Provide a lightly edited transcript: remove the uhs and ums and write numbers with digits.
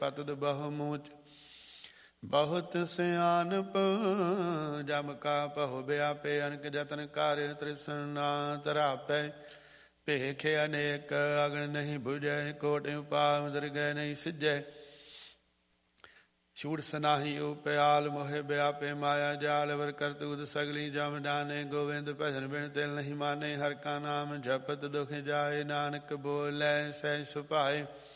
ਪਤਿ ਬਹੁ ਮੂਚ। ਬਹੁਤ ਸਿਆਨਪ ਜਮ ਕਾ ਪਹੁ ਵਿਆਪੇ, ਅਨਕ ਜਤਨ ਕਾਰਿ ਤ੍ਰਿਸਨਾ ਤਰਾਪੈ। ਭੇਖ ਅਨੇਕ ਅਗਨ ਨਹੀਂ ਬੁਝੈ, ਕੋਟ ਉਪਾਅ ਦਰਗਹਿ ਨਹੀਂ ਸਿਜੈ। ਛੂੜ ਸਨਾਹੀ ਉਪਿਆਲ ਮੋਹਿ ਵਿਆਪੇ, ਮਾਇਆ ਜਾਲ ਵਰ ਕਰਤੂਤ ਸਗਲੀ ਜਮ ਡਾਨੇ। ਗੋਵਿੰਦ ਭਜਨ ਬਿਨ ਤਿਲ ਨਹੀਂ ਮਾਨੇ, ਹਰਿ ਕਾ ਨਾਮ ਜਪਤ ਦੁਖ ਜਾਏ। ਨਾਨਕ ਬੋਲੇ ਸਹਿ ਸੁਭਾਏ,